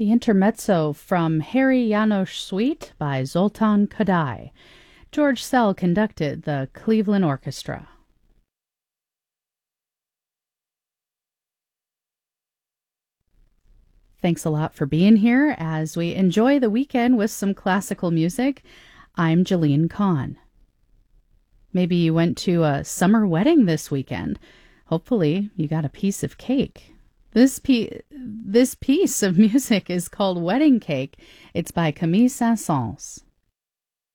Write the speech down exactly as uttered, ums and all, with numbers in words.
The intermezzo from Harry Janos Suite by Zoltan Kodály. George Szell conducted the Cleveland Orchestra. Thanks a lot for being here as we enjoy the weekend with some classical music. I'm Jeline Kahn. Maybe you went to a summer wedding this weekend. Hopefully you got a piece of cake. This, pe- this piece of music is called Wedding Cake. It's by Camille Saint-Saëns.